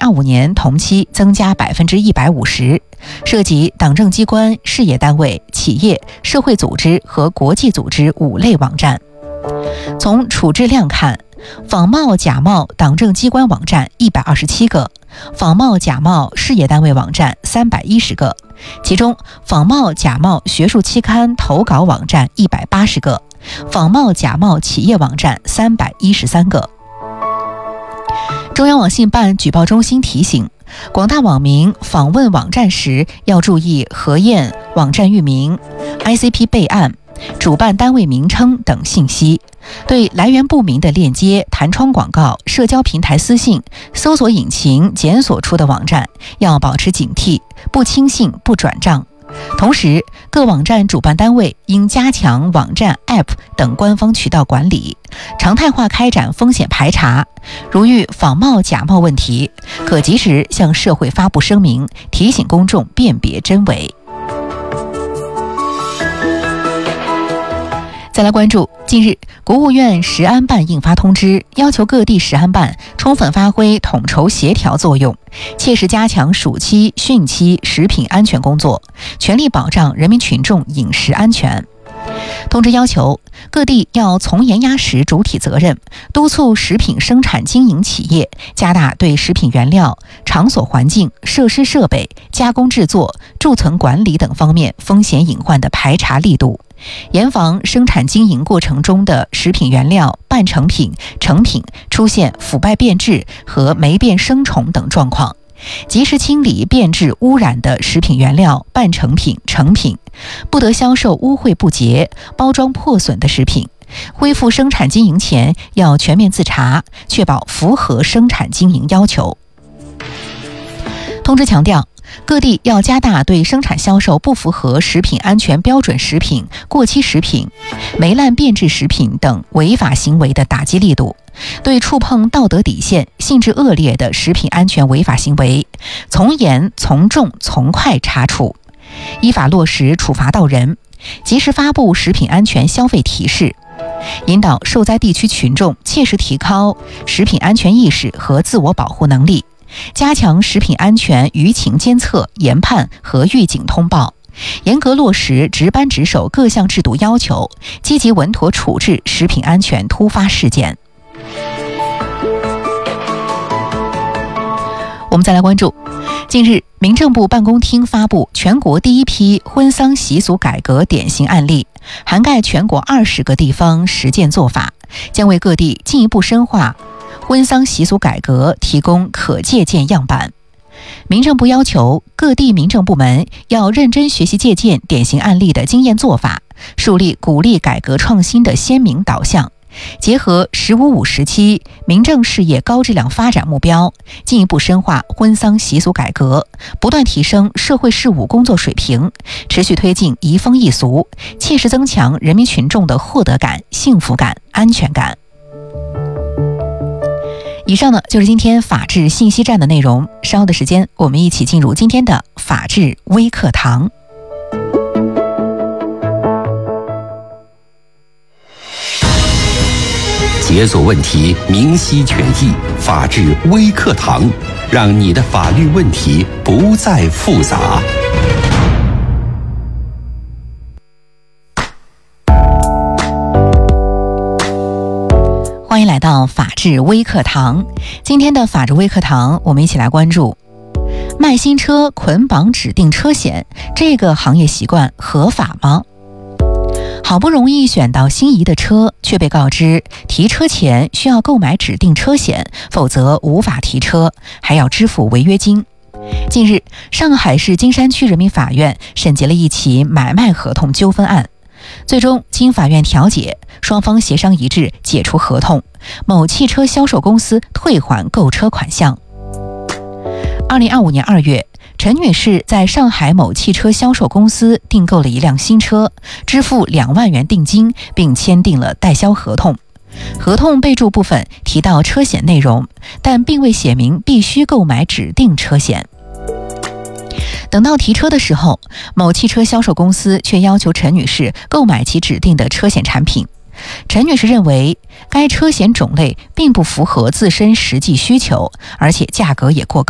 2025年同期增加150%，涉及党政机关、事业单位、企业、社会组织和国际组织5类网站。从处置量看，仿冒假冒党政机关网站127个，仿冒假冒事业单位网站310个，其中仿冒假冒学术期刊投稿网站180个，仿冒假冒企业网站313个。中央网信办举报中心提醒，广大网民访问网站时要注意核验网站域名、ICP 备案、主办单位名称等信息，对来源不明的链接、弹窗广告、社交平台私信、搜索引擎检索出的网站要保持警惕，不轻信不转账。同时，各网站主办单位应加强网站 App 等官方渠道管理，常态化开展风险排查。如遇仿冒假冒问题，可及时向社会发布声明，提醒公众辨别真伪。再来关注，近日国务院食安办印发通知，要求各地食安办充分发挥统筹协调作用，切实加强暑期、汛期食品安全工作，全力保障人民群众饮食安全。通知要求，各地要从严压实主体责任，督促食品生产经营企业加大对食品原料、场所环境、设施设备、加工制作、贮存管理等方面风险隐患的排查力度，严防生产经营过程中的食品原料、半成品、成品出现腐败变质和霉变生虫等状况，及时清理变质污染的食品原料、半成品、成品，不得销售污秽不洁、包装破损的食品。恢复生产经营前要全面自查，确保符合生产经营要求。通知强调，各地要加大对生产销售不符合食品安全标准食品、过期食品、霉烂变质食品等违法行为的打击力度，对触碰道德底线、性质恶劣的食品安全违法行为，从严、从重、从快查处，依法落实处罚到人，及时发布食品安全消费提示，引导受灾地区群众切实提高食品安全意识和自我保护能力，加强食品安全舆情监测、研判和预警通报，严格落实值班值守各项制度要求，积极稳妥处置食品安全突发事件。我们再来关注，近日民政部办公厅发布全国第一批婚丧习俗改革典型案例，涵盖全国20个地方实践做法，将为各地进一步深化婚丧习俗改革提供可借鉴样板。民政部要求各地民政部门要认真学习借鉴典型案例的经验做法，树立鼓励改革创新的鲜明导向，结合“15-5”时期民政事业高质量发展目标，进一步深化婚丧习俗改革，不断提升社会事务工作水平，持续推进移风易俗，切实增强人民群众的获得感、幸福感、安全感。以上呢就是今天法治信息站的内容，稍后的时间我们一起进入今天的法治微课堂。 解锁问题，明晰权益，法治微课堂，让你的法律问题不再复杂。 欢迎来到法治微课堂。今天的法治微课堂，我们一起来关注卖新车捆绑指定车险，这个行业习惯合法吗？好不容易选到心仪的车，却被告知提车前需要购买指定车险，否则无法提车，还要支付违约金。近日，上海市金山区人民法院审结了一起买卖合同纠纷案，最终经法院调解，双方协商一致解除合同，某汽车销售公司退还购车款项。2025年2月，陈女士在上海某汽车销售公司订购了一辆新车，支付2万元定金，并签订了代销合同。合同备注部分提到车险内容，但并未写明必须购买指定车险。等到提车的时候，某汽车销售公司却要求陈女士购买其指定的车险产品。陈女士认为该车险种类并不符合自身实际需求，而且价格也过高。